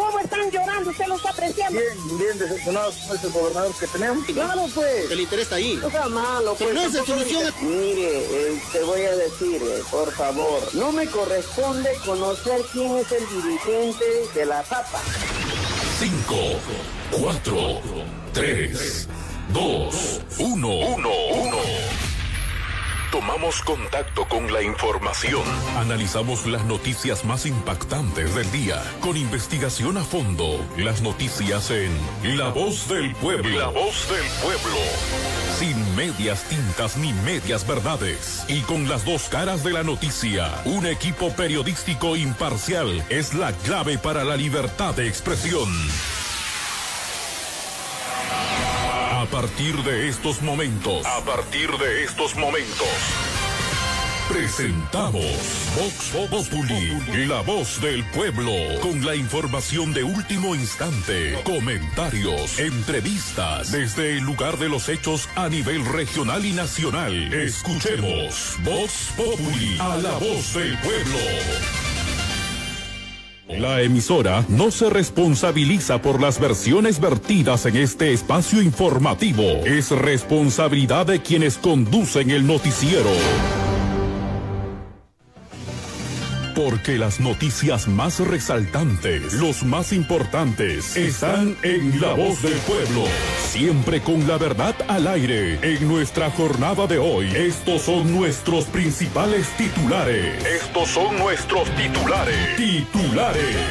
cómo están llorando, usted lo está apreciando. Bien decepcionados con ese gobernador que tenemos. Claro, pues. El interés está ahí. No sea malo, pues. Pero no es la solución. Mire, te voy a decir, por favor, no me corresponde conocer quién es el dirigente de la papa. 5, 4, 3, 2, 1. Tomamos contacto con la información. Analizamos las noticias más impactantes del día. Con investigación a fondo. Las noticias en La Voz del Pueblo. La Voz del Pueblo. Sin medias tintas ni medias verdades. Y con las dos caras de la noticia. Un equipo periodístico imparcial es la clave para la libertad de expresión. A partir de estos momentos, presentamos Vox Populi, la voz del pueblo, con la información de último instante, comentarios, entrevistas, desde el lugar de los hechos a nivel regional y nacional. Escuchemos Vox Populi, a la voz del pueblo. La emisora no se responsabiliza por las versiones vertidas en este espacio informativo. Es responsabilidad de quienes conducen el noticiero. Porque las noticias más resaltantes, los más importantes, están en La Voz del Pueblo. Siempre con la verdad al aire. En nuestra jornada de hoy, estos son nuestros principales titulares. Titulares.